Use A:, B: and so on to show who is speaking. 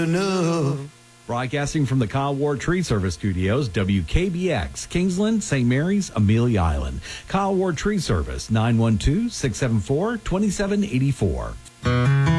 A: Broadcasting from the Kyle Ward Tree Service Studios, WKBX, Kingsland, St. Mary's, Amelia Island. Kyle Ward Tree Service, 912-674-2784.